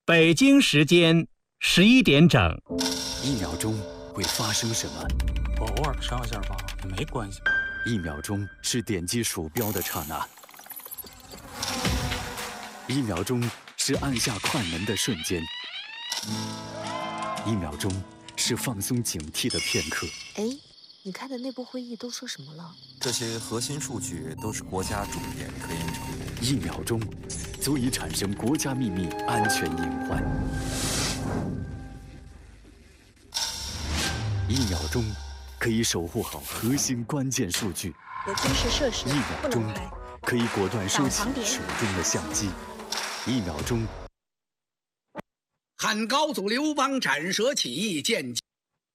北京时间11点整。 1秒钟会发生什么？ 我偶尔上一下吧，也没关系。 1秒钟是点击鼠标的刹那，1秒钟是按下快门的瞬间，1秒钟是放松警惕的片刻。 哎，你开的内部会议都说什么了？ 这些核心数据都是国家重点科研成果。 1秒钟足以产生国家秘密安全隐患。1秒钟可以守护好核心关键数据。 有军事设施 1秒钟可以果断收起手中的相机。1秒钟。 汉高祖刘邦斩蛇起义，建